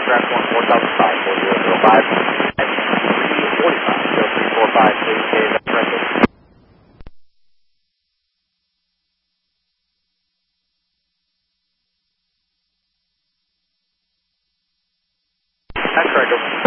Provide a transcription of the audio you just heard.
aircraft 1405, 4005, and 345, so 345, please, Dave, that's correct. That's correct.